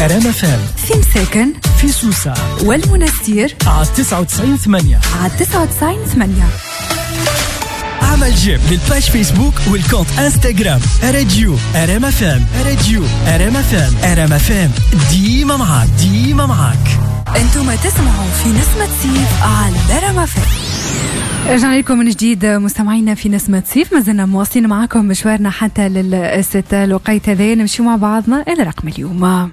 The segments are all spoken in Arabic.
رام فام، في مساكن، في سوسة والمنستير على 99.8 على 99.8. عمل جيم للباج فيسبوك والكونت انستغرام راديو رام فام. راديو رام فام، رام فام ديما معاك. انتم تسمعوا في نسمة صيف على رام فام. رجعنا لكم من جديد مستمعينا في نسمة صيف، ما زلنا مواصلين معاكم مشوارنا حتى للستة. الوقت هذا نمشي مع بعضنا إلى رقم اليوم.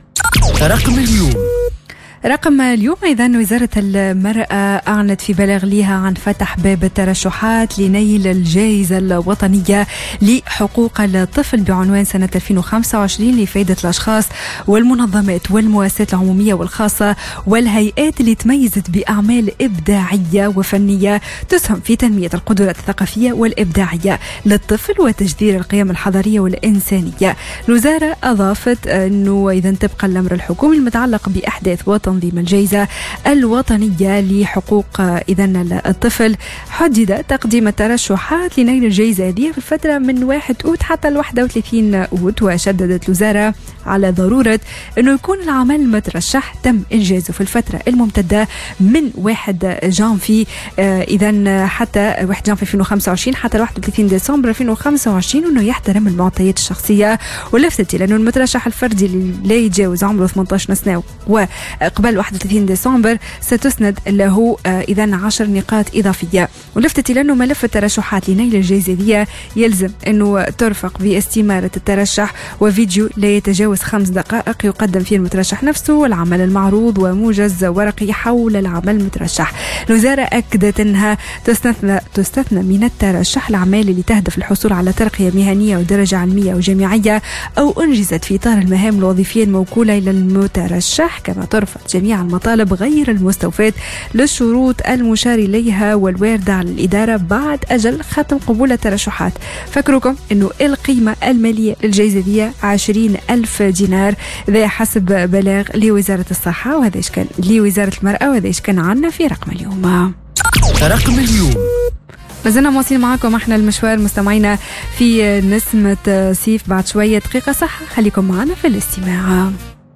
رقم اليوم أيضا وزارة المرأة أعلنت في بلاغ لها عن فتح باب الترشحات لنيل الجائزة الوطنية لحقوق الطفل بعنوان سنة 2025 لفائدة الأشخاص والمنظمات والمؤسسات العمومية والخاصة والهيئات اللي تميزت بأعمال إبداعية وفنية تسهم في تنمية القدرات الثقافية والإبداعية للطفل وتجذير القيم الحضارية والإنسانية. الوزارة أضافت أنه إذا تبقى الأمر الحكومي المتعلق بأحداث تنظيم الجائزة الوطنية لحقوق إذن الطفل، حدد تقديم الترشحات لنيل الجائزة هذه في الفترة من 1 أوت حتى 31 أوت. وشددت الوزارة على ضرورة أنه يكون العمل المترشح تم إنجازه في الفترة الممتدة من 1 جانفي إذن حتى 1 جانفي 2025 حتى 31 ديسمبر 2025، وأنه يحترم المعطيات الشخصية. ولفتت إلى أنه المترشح الفردي اللي لا يتجاوز عمره 18 سنة وقبل 31 ديسمبر ستسند له إذن 10 نقاط إضافية. ولفتت إلى أنه ملف الترشحات لنيل الجائزة دي يلزم أنه ترفق باستمارة الترشح وفيديو لا يتجاوز 5 دقائق يقدم فيه المترشح نفسه والعمل المعروض وموجز ورقي حول العمل المترشح. الوزارة أكدت أنها تستثنى من الترشح الأعمال اللي تهدف الحصول على ترقية مهنية ودرجة علمية وجامعية أو أنجزت في إطار المهام الوظيفية الموكولة إلى المترشح، كما ترفض جميع المطالب غير المستوفاة للشروط المشار إليها والواردة على الإدارة بعد أجل ختم قبول الترشحات. فكركم أنه القيمة المالية للجائزة دي 20,000 دينار، ذا حسب بلاغ لوزارة الصحة، وهذا كان لوزارة المرأة، وهذا كان عنا في رقم اليوم. ما زلنا مواصلين معاكم احنا المشوار مستمعينا في نسمة صيف. بعد شوية دقيقة صح، خليكم معنا في الاستماع.